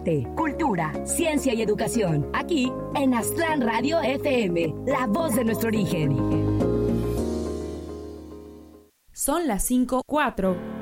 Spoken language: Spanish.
arte, cultura, ciencia y educación. Aquí en Aztlán Radio FM, la voz de nuestro origen. Son las 5:04.